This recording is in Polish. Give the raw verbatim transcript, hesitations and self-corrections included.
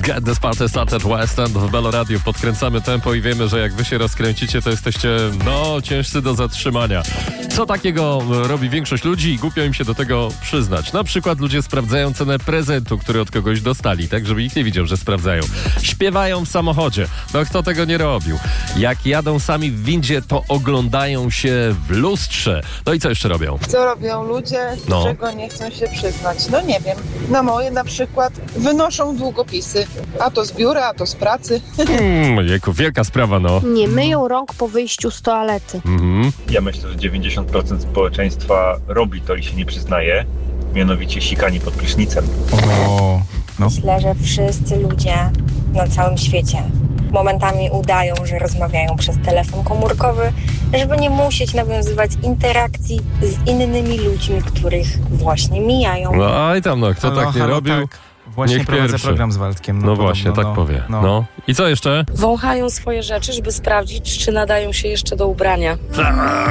Get this party started West End w Belo Radio. Podkręcamy tempo i wiemy, że jak wy się rozkręcicie, to jesteście, no, ciężcy do zatrzymania. Co takiego robi większość ludzi i głupio im się do tego przyznać. Na przykład ludzie sprawdzają cenę prezentu, który od kogoś dostali, tak żeby nikt nie widział, że sprawdzają. Śpiewają w samochodzie. No kto tego nie robił? Jak jadą sami w windzie, to oglądają się w lustrze. No i co jeszcze robią? Co robią ludzie, No. z czego nie chcą się przyznać? No nie wiem. Na moje na przykład wynoszą długopisy. A to z biura, a to z pracy. Hmm, jejku, wielka sprawa, no. Nie myją rąk po wyjściu z toalety. Mhm. Ja myślę, że dziewięćdziesiąt procent społeczeństwa robi to i się nie przyznaje, mianowicie sikanie pod prysznicem. O, no. Myślę, że wszyscy ludzie na całym świecie momentami udają, że rozmawiają przez telefon komórkowy, żeby nie musieć nawiązywać interakcji z innymi ludźmi, których właśnie mijają. No i tam, no, kto Halo, tak nie halo, robił, tak. Właśnie niech prowadzę pierwszy. program z Waldkiem. No, podobno, właśnie, tak no, powie. No. no. I co jeszcze? Wąchają swoje rzeczy, żeby sprawdzić, czy nadają się jeszcze do ubrania.